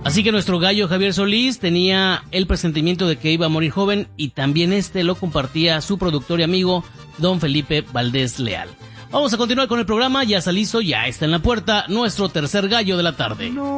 Así que nuestro gallo Javier Solís tenía el presentimiento de que iba a morir joven y también lo compartía su productor y amigo don Felipe Valdés Leal. Vamos a continuar con el programa, ya está listo, ya está en la puerta nuestro tercer gallo de la tarde.